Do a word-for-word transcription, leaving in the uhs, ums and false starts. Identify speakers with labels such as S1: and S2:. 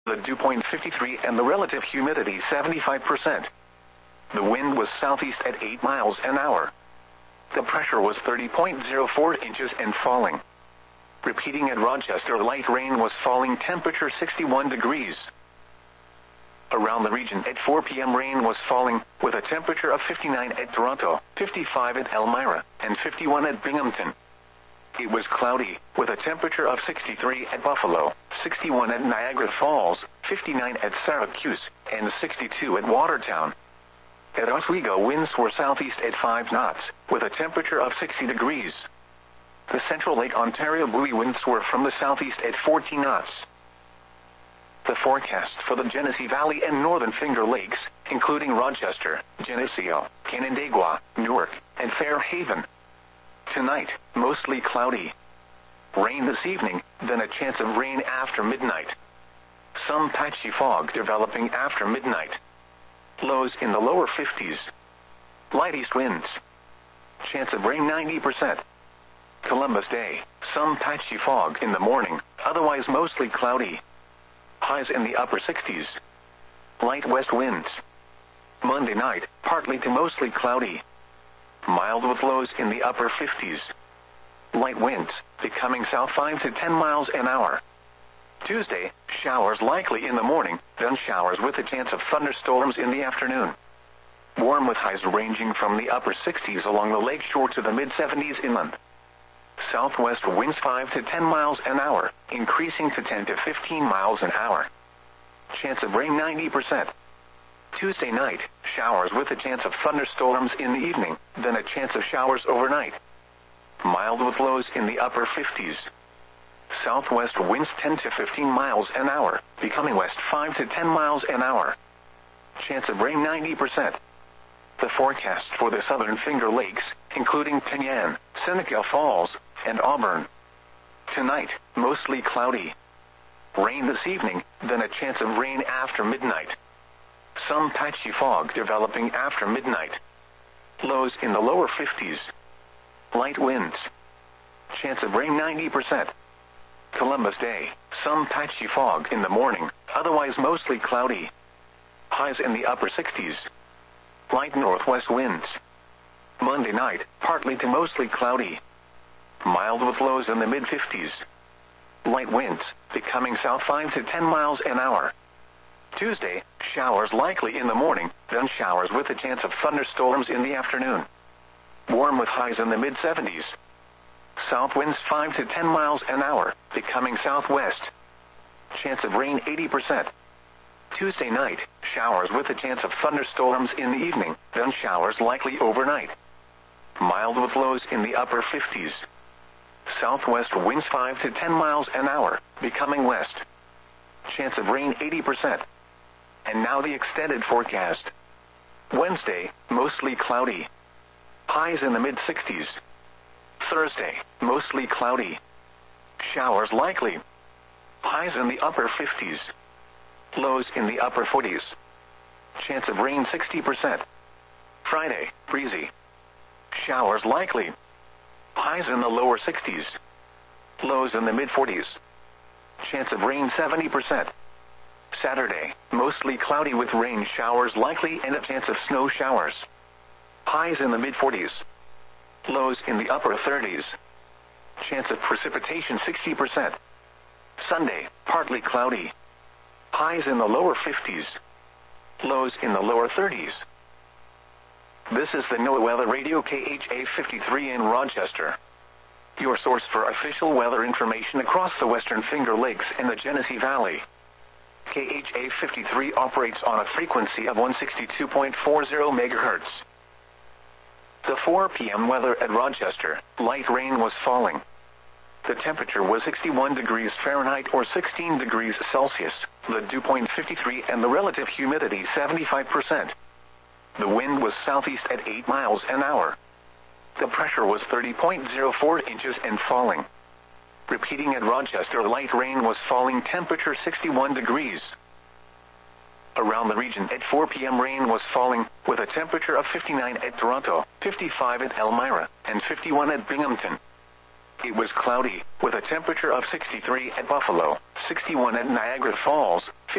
S1: The dew point fifty-three and the relative humidity seventy-five percent. The wind was southeast at eight miles an hour. The pressure was thirty point zero four inches and falling. Repeating at Rochester, light rain was falling, temperature sixty-one degrees. Around the region at four p m rain was falling, with a temperature of fifty-nine at Toronto, fifty-five at Elmira, and fifty-one at Binghamton. It was cloudy, with a temperature of sixty-three at Buffalo, sixty-one at Niagara Falls, fifty-nine at Syracuse, and sixty-two at Watertown. At Oswego, winds were southeast at five knots, with a temperature of sixty degrees. The central Lake Ontario buoy winds were from the southeast at fourteen knots. The forecast for the Genesee Valley and Northern Finger Lakes, including Rochester, Geneseo, Canandaigua, Newark, and Fairhaven. Tonight, mostly cloudy. Rain this evening, then a chance of rain after midnight. Some patchy fog developing after midnight. Lows in the lower fifties. Light east winds. Chance of rain ninety percent. Columbus Day, some patchy fog in the morning, otherwise mostly cloudy. Highs in the upper sixties. Light west winds. Monday night, partly to mostly cloudy. Mild with lows in the upper fifties. Light winds, becoming south five to ten miles an hour. Tuesday, showers likely in the morning, then showers with a chance of thunderstorms in the afternoon. Warm with highs ranging from the upper sixties along the lake shore to the mid seventies inland. Southwest winds five to ten miles an hour, increasing to ten to fifteen miles an hour. Chance of rain ninety percent. Tuesday night, showers with a chance of thunderstorms in the evening, then a chance of showers overnight. Mild with lows in the upper fifties. Southwest winds ten to fifteen miles an hour, becoming west five to ten miles an hour. Chance of rain ninety percent. The forecast for the Southern Finger Lakes, including Penyan, Seneca Falls, and Auburn. Tonight, mostly cloudy. Rain this evening, then a chance of rain after midnight. Some patchy fog developing after midnight. Lows in the lower fifties. Light winds. Chance of rain ninety percent. Columbus Day, some patchy fog in the morning, otherwise mostly cloudy. Highs in the upper sixties. Light northwest winds. Monday night, partly to mostly cloudy. Mild with lows in the mid fifties. Light winds, becoming south five to ten miles an hour. Tuesday, showers likely in the morning, then showers with a chance of thunderstorms in the afternoon. Warm with highs in the mid seventies. South winds five to ten miles an hour, becoming southwest. Chance of rain eighty percent. Tuesday night, showers with a chance of thunderstorms in the evening, then showers likely overnight. Mild with lows in the upper fifties. Southwest winds five to ten miles an hour, becoming west. Chance of rain eighty percent. And now the extended forecast. Wednesday, mostly cloudy. Highs in the mid sixties. Thursday, mostly cloudy. Showers likely. Highs in the upper fifties. Lows in the upper forties. Chance of rain sixty percent. Friday, breezy. Showers likely. Highs in the lower sixties. Lows in the mid forties. Chance of rain seventy percent. Saturday, mostly cloudy with rain showers likely and a chance of snow showers. Highs in the mid forties. Lows in the upper thirties. Chance of precipitation sixty percent. Sunday, partly cloudy. Highs in the lower fifties. Lows in the lower thirties. This is the NOAA Weather Radio K H A fifty-three in Rochester. Your source for official weather information across the Western Finger Lakes and the Genesee Valley. K H A fifty-three operates on a frequency of one sixty-two point four zero megahertz. The four p m weather at Rochester, light rain was falling. The temperature was sixty-one degrees Fahrenheit or sixteen degrees Celsius, the dew point fifty-three and the relative humidity seventy-five percent. The wind was southeast at eight miles an hour. The pressure was thirty point zero four inches and falling. Repeating at Rochester, light rain was falling, temperature sixty-one degrees. Around the region at four p m rain was falling, with a temperature of fifty-nine at Toronto, fifty-five at Elmira, and fifty-one at Binghamton. It was cloudy, with a temperature of sixty-three at Buffalo, sixty-one at Niagara Falls,